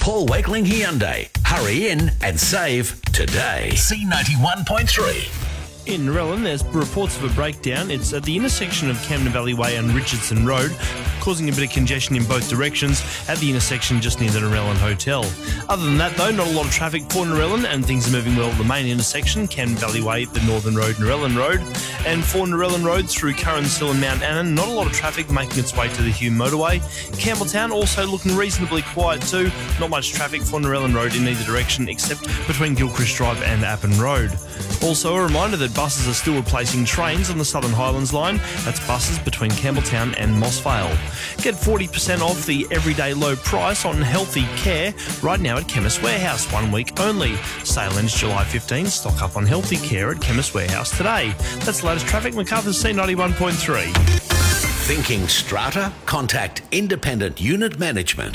Paul Wakeling Hyundai. Hurry in and save today. C91.3. In Narellan, there's reports of a breakdown. It's at the intersection of Camden Valley Way and Richardson Road, causing a bit of congestion in both directions at the intersection just near the Narellan Hotel. Other than that, though, not a lot of traffic for Narellan, and things are moving well at the main intersection, Camden Valley Way, the Northern Road, Narellan Road. And for Narellan Road through Curran's Hill and Mount Annan, not a lot of traffic making its way to the Hume Motorway. Campbelltown also looking reasonably quiet too. Not much traffic for Narellan Road in either direction except between Gilchrist Drive and Appin Road. Also, a reminder that buses are still replacing trains on the Southern Highlands line. That's buses between Campbelltown and Moss Vale. Get 40% off the everyday low price on healthy care right now at Chemist Warehouse, 1 week only. Sale ends July 15. Stock up on healthy care at Chemist Warehouse today. That's the latest traffic. MacArthur's C91.3. Thinking strata? Contact Independent Unit Management.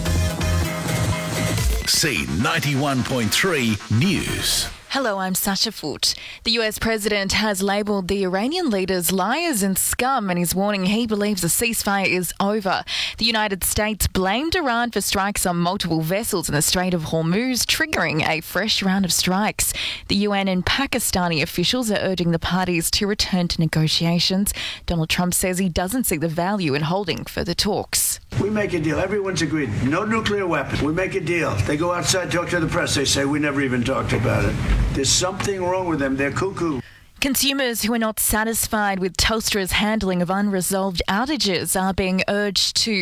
C91.3 News. Hello, I'm Sasha Foote. The US president has labelled the Iranian leaders liars and scum and is warning he believes the ceasefire is over. The United States blamed Iran for strikes on multiple vessels in the Strait of Hormuz, triggering a fresh round of strikes. The UN and Pakistani officials are urging the parties to return to negotiations. Donald Trump says he doesn't see the value in holding further talks. We make a deal. Everyone's agreed. No nuclear weapons. We make a deal. They go outside, talk to the press. They say, we never even talked about it. There's something wrong with them. They're cuckoo. Consumers who are not satisfied with Telstra's handling of unresolved outages are being urged to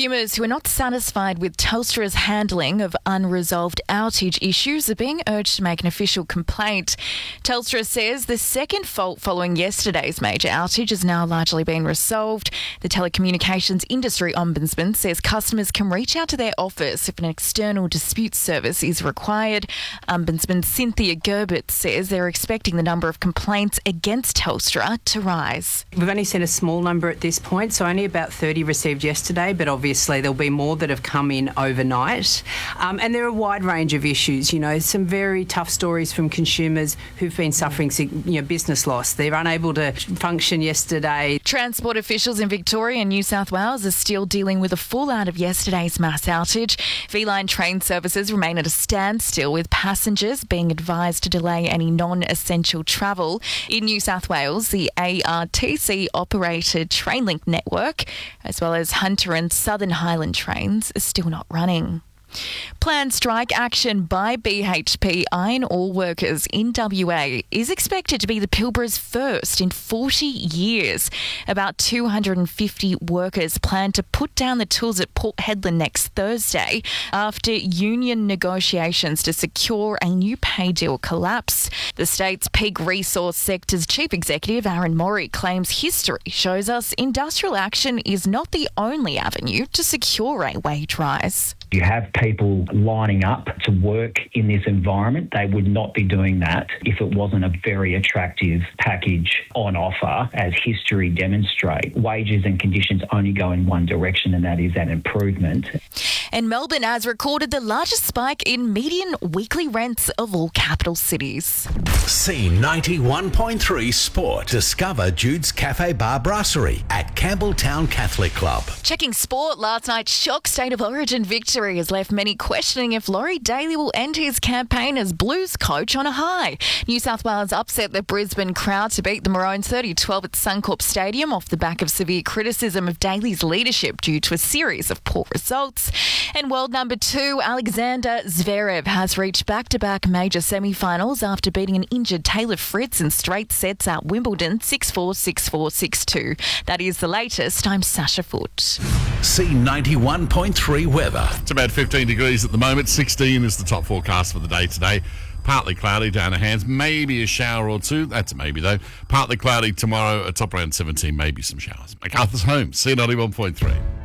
make an official complaint. Telstra says the second fault following yesterday's major outage has now largely been resolved. The telecommunications industry ombudsman says customers can reach out to their office if an external dispute service is required. Ombudsman Cynthia Gerbert says they're expecting the number of complaints against Telstra to rise. We've only seen a small number at this point, so only about 30 received yesterday, but obviously there'll be more that have come in overnight. And there are a wide range of issues, some very tough stories from consumers who've been suffering business loss. They're unable to function yesterday. Transport officials in Victoria and New South Wales are still dealing with the fallout of yesterday's mass outage. V-Line train services remain at a standstill, with passengers being advised to delay any non-essential travel. In New South Wales, the ARTC-operated Trainlink network, as well as Hunter and Southern Highland trains, are still not running. Planned strike action by BHP iron ore workers in WA is expected to be the Pilbara's first in 40 years. About 250 workers plan to put down the tools at Port Hedland next Thursday after union negotiations to secure a new pay deal collapse. The state's peak resource sector's chief executive, Aaron Maury, claims history shows us industrial action is not the only avenue to secure a wage rise. You have people lining up to work in this environment. They would not be doing that if it wasn't a very attractive package on offer, as history demonstrates. Wages and conditions only go in one direction, and that is an improvement. And Melbourne has recorded the largest spike in median weekly rents of all capital cities. C91.3 Sport. Discover Jude's Cafe Bar Brasserie at Campbelltown Catholic Club. Checking sport, last night's shock State of Origin victory has left many questioning if Laurie Daly will end his campaign as Blues coach on a high. New South Wales upset the Brisbane crowd to beat the Maroons 30-12 at Suncorp Stadium off the back of severe criticism of Daly's leadership due to a series of poor results. And world number 2, Alexander Zverev, has reached back-to-back major semi-finals after beating an injured Taylor Fritz in straight sets at Wimbledon 6-4, 6-4, 6-2. That is the latest. I'm Sasha Foote. C91.3 weather. It's about 15 degrees at the moment. 16 is the top forecast for the day today. Partly cloudy down the hands, maybe a shower or two. That's a maybe though. Partly cloudy tomorrow, a top around 17, maybe some showers. MacArthur's home, C91.3.